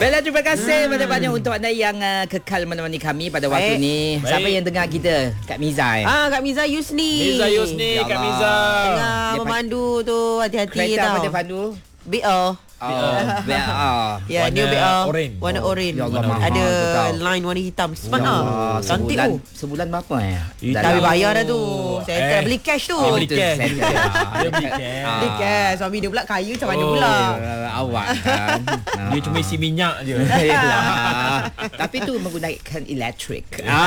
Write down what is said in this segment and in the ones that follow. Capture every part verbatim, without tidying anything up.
Baiklah, terima kasih hmm. banyak-banyak untuk anda yang uh, kekal menemani kami pada waktu Baik. ni. Baik. Siapa yang dengar kita? Kak Miza eh? Ah, Kak Miza Yusni. Miza Yusni, Ya Kak Allah. Miza. Tengah Dia memandu tu, hati-hati Kereta apa tau. dia pandu? B O. Oh, B O. Ya, Warna new B O. oren. Warna Oh, oren. ya Allah, mahal Ada tu tau. line warna hitam. Smart Ya ah. Allah, Cantik sebulan, tu. sebulan berapa ya? Itu. Tapi bayar dah tu. Saya Eh. tak beli cash tu. Dia beli Itu cash. saya tak. Dia beli cash. Beli cash. Suami dia pula kaya macam mana Oh. pula. Uh, awak kan. Dia cuma isi minyak je. Yalah. Tapi tu menggunakan elektrik.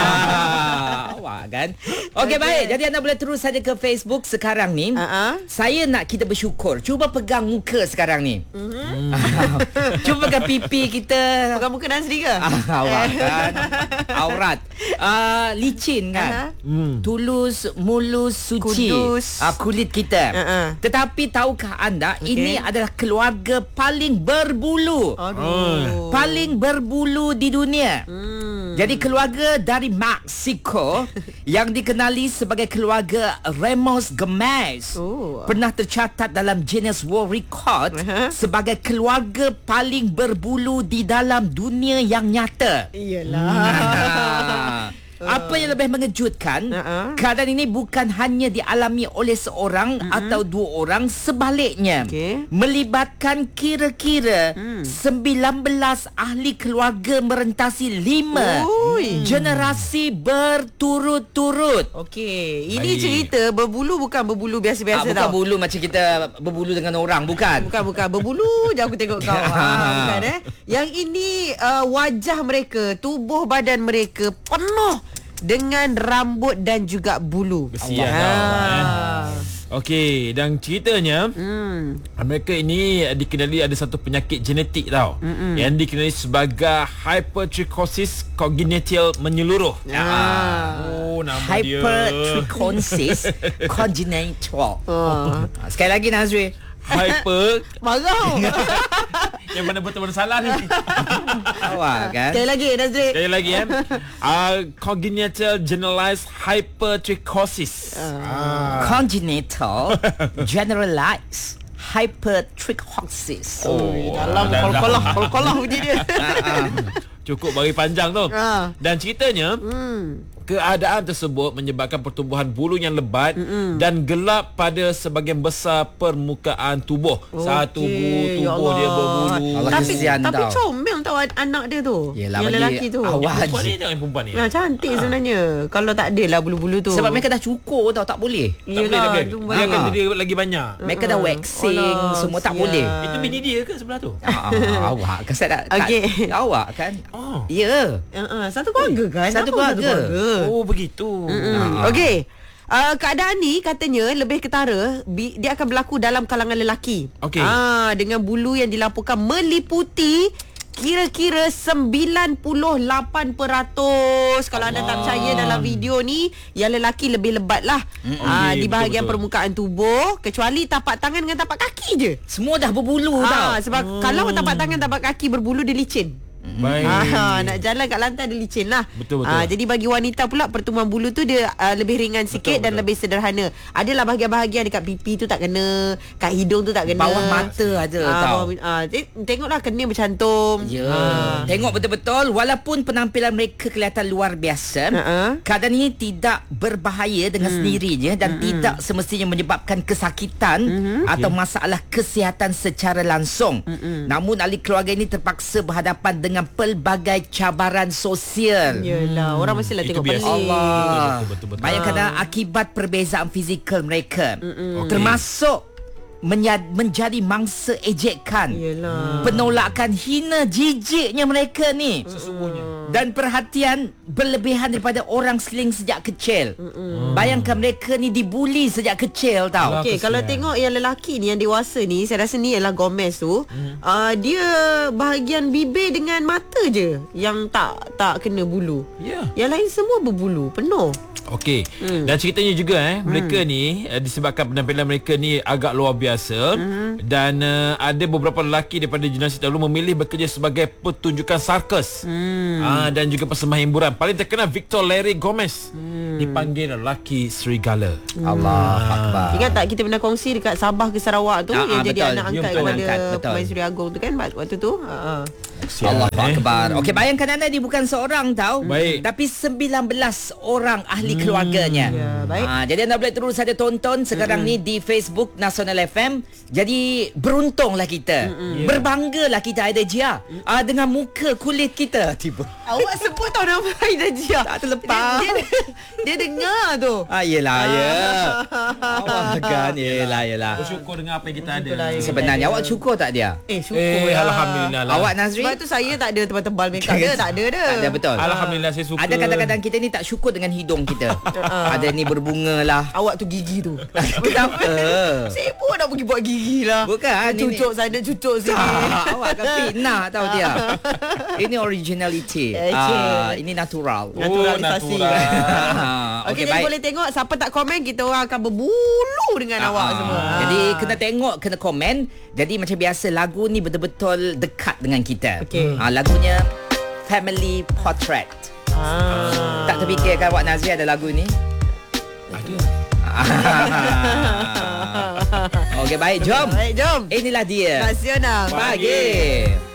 Ah, awak kan. Okey, baik. Jadi anda boleh terus saja ke Facebook sekarang ni. Uh-uh. Saya nak kita bersyukur. Cuba pegang muka sekarang ni. Mm-hmm. Cuba pegang pipi kita. Pegang muka dan sendiri ke? Ah, awak kan. Aurat. Uh, licin kan. Uh-huh. Hmm. Tulus, mulus, suci. Kudus. Uh, kulit kita. Uh-uh. Tetapi tahukah anda Okey. ini adalah keluarga paling berbulu. Aduh. Paling berbulu di dunia. Hmm. Jadi keluarga dari Mexico yang dikenali sebagai keluarga Ramos Gomez Oh. pernah tercatat dalam Guinness World Record Uh-huh. sebagai keluarga paling berbulu di dalam dunia yang nyata. Iyalah. Apa yang lebih mengejutkan, Uh-uh. keadaan ini bukan hanya dialami oleh seorang uh-uh. atau dua orang, sebaliknya Okey. melibatkan kira-kira Hmm. sembilan belas ahli keluarga merentasi lima Ui. generasi berturut-turut. Okey, ini Baik. cerita berbulu bukan berbulu Ah, biasa-biasa bukan tau. bulu macam kita berbulu dengan orang, bukan. Bukan bukan berbulu je aku tengok kau. Ah, bukan eh. Yang ini uh, wajah mereka, tubuh badan mereka penuh dengan rambut dan juga bulu. Kesian Ah. tau, eh. Okey, dan ceritanya Hmm. mereka ini dikenali ada satu penyakit genetik tau. Mm-mm. Yang dikenali sebagai hypertrichosis congenital menyeluruh. Ah. Oh, nama dia. Hypertrichosis congenital. Oh. Ah, Sekali lagi Nazri. Hyper Marah. yang mana betul mana salah ni. Awak kan. Sekali lagi Nazri. Sekali lagi eh. Uh, congenital generalized hypertrichosis. Ah. Congenital generalized hypertrichosis. Oh, dalam kol-kolah, kol-kolah bunyi dia. Cukup bagi panjang tu. Ah. Dan ceritanya Hmm. keadaan tersebut menyebabkan pertumbuhan bulu yang lebat Mm-mm. dan gelap pada sebahagian besar permukaan tubuh. Okey, Saat tubuh ya tubuh dia Allah. berbulu. Allah Tapi kesian tapi tau. comel tau anak dia tu. Yelah, yang bagi lelaki tu. awak Perempuan je. ni jangan perempuan ni. Ya, cantik sebenarnya. Kalau tak adalah bulu-bulu tu. Sebab mereka dah cukur tau, tak boleh. Tak boleh tak boleh. tu Dia akan Ah. jadi lagi banyak. Mereka dah waxing, Alah, semua tak sial. boleh. Itu bini dia ke sebelah tu? Ah, ah, awak kan saya tak, Okey. tak awak kan. Oh. Ya. Uh-uh, satu keluarga kan? Satu Apa keluarga. Oh begitu. Hmm. Okey. Uh, keadaan ni katanya lebih ketara bi- dia akan berlaku dalam kalangan lelaki. Okey. Ah, dengan bulu yang dilaporkan meliputi kira-kira sembilan puluh lapan peratus. Kalau anda tak percaya dalam video ni, yang lelaki lebih lebat lah. Mm, Ah, okey, di bahagian betul-betul. permukaan tubuh, kecuali tapak tangan dengan tapak kaki je. Semua dah berbulu Ah, tau. sebab kalau tapak tangan tapak kaki berbulu dia licin. Baik. Ah, nak jalan kat lantai dia licin lah. Betul, betul. Ah, jadi bagi wanita pula pertumbuhan bulu tu dia uh, lebih ringan sikit Betul, dan betul. lebih sederhana. Adalah bahagian-bahagian dekat pipi tu tak kena, kat hidung tu tak kena. Bawah mata ada ah, tau. Bawah, ah, te- tengoklah kening bercantum. Ya. Ah. Tengok betul-betul walaupun penampilan mereka kelihatan luar biasa, Uh-uh. keadaan ini tidak berbahaya dengan Hmm. sendirinya dan tidak semestinya menyebabkan kesakitan Hmm. atau masalah kesihatan secara langsung. Namun ahli keluarga ini terpaksa berhadapan dengan pelbagai cabaran sosial. Yelah, orang mestilah Itu tengok biasa. pelik. Allah. Betul, betul, betul, betul. Bayangkan ah. akibat perbezaan fizikal mereka. Termasuk menya- menjadi mangsa ejekan. Yelah. Penolakan hina jijiknya mereka ni. Sesungguhnya. Dan perhatian berlebihan daripada orang sekeliling sejak kecil. Bayangkan mereka ni dibuli sejak kecil tau. Alah. Okey, kesian. kalau tengok yang lelaki ni yang dewasa ni, saya rasa ni ialah Gomez tu. Hmm. Uh, dia bahagian bibir dengan mata je yang tak tak kena bulu. Ya. Yang lain semua berbulu, penuh. Okey. Hmm. Dan ceritanya juga eh mereka hmm. ni uh, disebabkan penampilan mereka ni agak luar biasa hmm. dan uh, ada beberapa lelaki daripada generasi dahulu memilih bekerja sebagai pertunjukan sarkas. Hmm. Uh, dan juga persembahyan hiburan. Paling terkenal Victor Larry Gomez. Hmm. Dipanggil lelaki serigala. Hmm. Allah Akbar. Ingat tak kita pernah kongsi dekat Sabah ke Sarawak tu ah, yang ah, jadi betul. anak angkat Ya, kepada betul. Seri Agong tu kan waktu tu. Ha. Allah Akbar. Hmm. Okey, bayangkan anda ni bukan seorang tau. Baik. Tapi sembilan belas orang ahli keluarganya. Ya, baik. Ha, jadi anda boleh terus saja tonton sekarang mm-hmm. ni di Facebook Nasional F M. Jadi beruntunglah kita. Mm-hmm. Yeah. Berbanggalah kita Aida Jia. Mm-hmm. Ah, dengan muka kulit kita tiba. Awak sebut tau nama Aida Jia. Tak terlepas. Dia, dia, dia dengar tu. Ah, yelah, ya. Awak kan, yelah, yelah. Bersyukur dengan apa yang kita ada. Sebenarnya awak syukur tak dia? Eh, syukur Eh, lah. alhamdulillah lah. Awak Nazri? Sebab tu saya tak ada tebal-tebal make up dia. Tak ada dah. Tak ada, betul. Alhamdulillah saya suka. Ada kadang-kadang kita ni tak syukur dengan hidung kita. Ada ni berbunga lah. Awak tu gigi tu. Kenapa? Sibuk nak pergi buat gigi lah. Bukan, Cucuk sana, cucuk sini. Ah, awak kan fitnah tahu dia. Ini originality. Okay. Ah, ini natural. Naturalisasi. natural. Ah, Okey, okey, jadi baik. boleh tengok siapa tak komen kita orang akan berbulu dengan Ah, awak ah. semua. Jadi kena tengok, kena komen. Jadi macam biasa lagu ni betul-betul dekat dengan kita. Okey. Ah, lagunya Family Portrait. Ah. Tak terfikirkan Wak Nazri ada lagu ni? Ada. Okey, baik, jom. Baik, jom. Inilah dia. Nasional. Pagi.